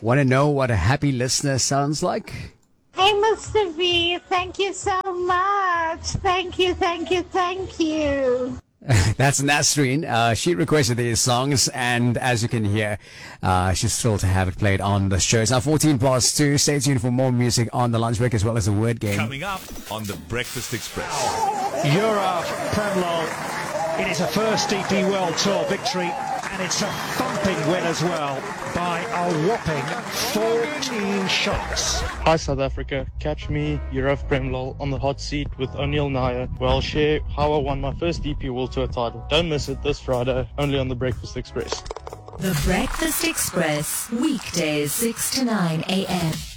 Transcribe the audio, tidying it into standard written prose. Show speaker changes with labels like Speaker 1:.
Speaker 1: Want to know what a happy listener sounds like?
Speaker 2: Hey, Mr. V, thank you so much. Thank you, thank you, thank you.
Speaker 1: That's Nasreen. She requested these songs, and as you can hear, she's thrilled to have it played on the show. It's now 14 past 2. Stay tuned for more music on the lunch break as well as the word game.
Speaker 3: Coming up on the Breakfast Express.
Speaker 4: Yurav Premlol. It is a first DP World Tour victory, and it's a thumping win as well by a whopping 14 shots.
Speaker 5: Hi South Africa, catch me, Yurav Premlol, on the hot seat with O'Neill Nair, where I'll share how I won my first DP World Tour title. Don't miss it this Friday, only on the Breakfast Express.
Speaker 6: The Breakfast Express, weekdays 6 to 9 a.m.